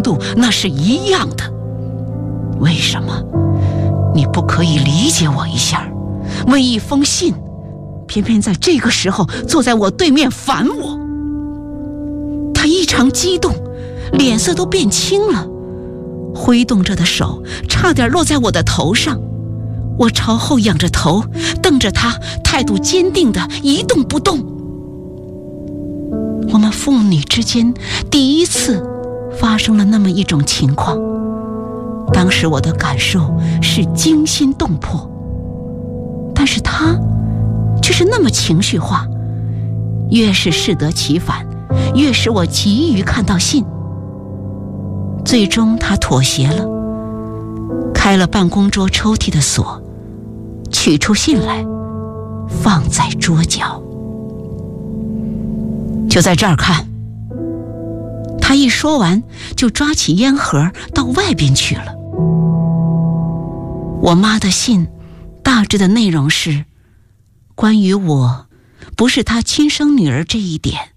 度那是一样的。为什么你不可以理解我一下？为一封信，偏偏在这个时候坐在我对面烦我。他异常激动，脸色都变青了，挥动着的手差点落在我的头上。我朝后仰着头，瞪着他，态度坚定的一动不动。我们父女之间第一次发生了那么一种情况，当时我的感受是惊心动魄，但是他却是那么情绪化，越是适得其反，越使我急于看到信。最终他妥协了，开了办公桌抽屉的锁，取出信来，放在桌角。就在这儿看。他一说完，就抓起烟盒到外边去了。我妈的信大致的内容是，关于我不是她亲生女儿这一点，